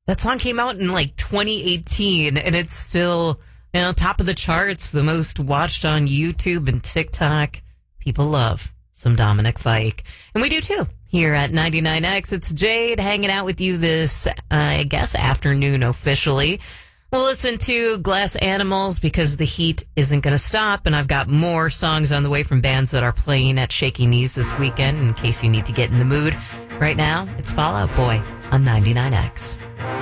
That song came out in like 2018, and it's still, top of the charts, the most watched on YouTube and TikTok. People love some Dominic Fike. And we do too. Here at 99X, it's Jade hanging out with you this, afternoon officially. We'll listen to Glass Animals because the heat isn't going to stop, and I've got more songs on the way from bands that are playing at Shaky Knees this weekend in case you need to get in the mood. Right now, it's Fall Out Boy on 99X.